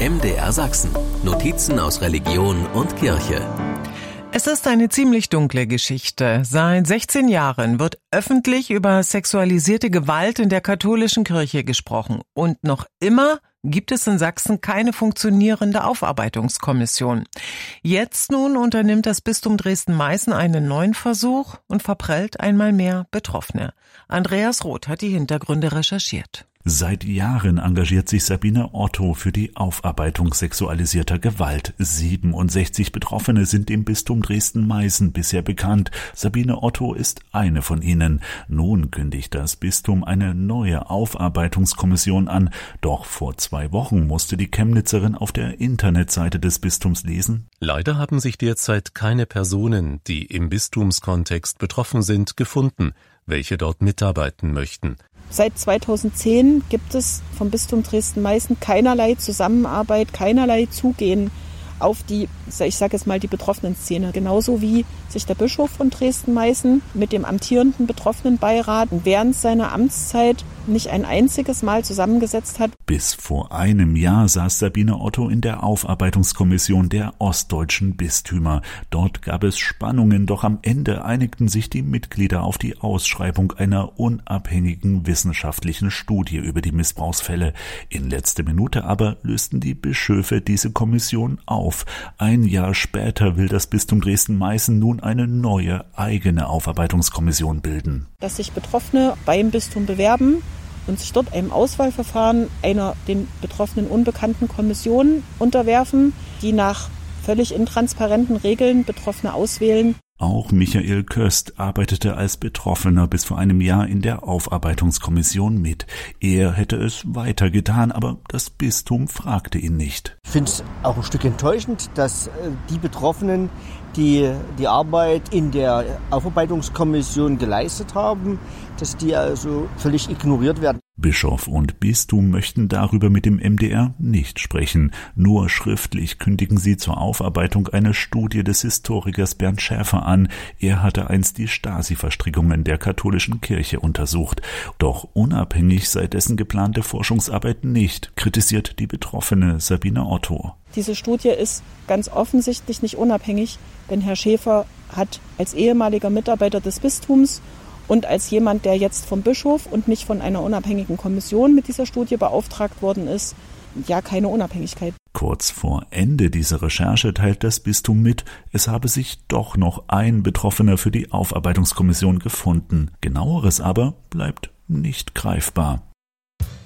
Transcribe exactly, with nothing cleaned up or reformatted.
M D R Sachsen. Notizen aus Religion und Kirche. Es ist eine ziemlich dunkle Geschichte. Seit sechzehn Jahren wird öffentlich über sexualisierte Gewalt in der katholischen Kirche gesprochen. Und noch immer gibt es in Sachsen keine funktionierende Aufarbeitungskommission. Jetzt nun unternimmt das Bistum Dresden-Meißen einen neuen Versuch und verprellt einmal mehr Betroffene. Andreas Roth hat die Hintergründe recherchiert. Seit Jahren engagiert sich Sabine Otto für die Aufarbeitung sexualisierter Gewalt. siebenundsechzig Betroffene sind im Bistum Dresden-Meißen bisher bekannt. Sabine Otto ist eine von ihnen. Nun kündigt das Bistum eine neue Aufarbeitungskommission an. Doch vor zwei Wochen musste die Chemnitzerin auf der Internetseite des Bistums lesen: Leider haben sich derzeit keine Personen, die im Bistumskontext betroffen sind, gefunden, welche dort mitarbeiten möchten. Seit zweitausendzehn gibt es vom Bistum Dresden-Meißen keinerlei Zusammenarbeit, keinerlei Zugehen auf die, ich sage jetzt mal, die betroffenen Szene. Genauso wie sich der Bischof von Dresden-Meißen mit dem amtierenden Betroffenenbeirat während seiner Amtszeit nicht ein einziges Mal zusammengesetzt hat. Bis vor einem Jahr saß Sabine Otto in der Aufarbeitungskommission der ostdeutschen Bistümer. Dort gab es Spannungen, doch am Ende einigten sich die Mitglieder auf die Ausschreibung einer unabhängigen wissenschaftlichen Studie über die Missbrauchsfälle. In letzter Minute aber lösten die Bischöfe diese Kommission auf. Ein Jahr später will das Bistum Dresden-Meißen nun eine neue eigene Aufarbeitungskommission bilden. Dass sich Betroffene beim Bistum bewerben und sich dort einem Auswahlverfahren einer den Betroffenen unbekannten Kommission unterwerfen, die nach völlig intransparenten Regeln Betroffene auswählen. Auch Michael Köst arbeitete als Betroffener bis vor einem Jahr in der Aufarbeitungskommission mit. Er hätte es weiter getan, aber das Bistum fragte ihn nicht. Ich finde es auch ein Stück enttäuschend, dass die Betroffenen, die die Arbeit in der Aufarbeitungskommission geleistet haben, dass die also völlig ignoriert werden. Bischof und Bistum möchten darüber mit dem M D R nicht sprechen. Nur schriftlich kündigen sie zur Aufarbeitung eine Studie des Historikers Bernd Schäfer an. Er hatte einst die Stasi-Verstrickungen der katholischen Kirche untersucht. Doch unabhängig sei dessen geplante Forschungsarbeit nicht, kritisiert die Betroffene Sabine Otto. Diese Studie ist ganz offensichtlich nicht unabhängig, denn Herr Schäfer hat als ehemaliger Mitarbeiter des Bistums und als jemand, der jetzt vom Bischof und nicht von einer unabhängigen Kommission mit dieser Studie beauftragt worden ist, ja keine Unabhängigkeit. Kurz vor Ende dieser Recherche teilt das Bistum mit, es habe sich doch noch ein Betroffener für die Aufarbeitungskommission gefunden. Genaueres aber bleibt nicht greifbar.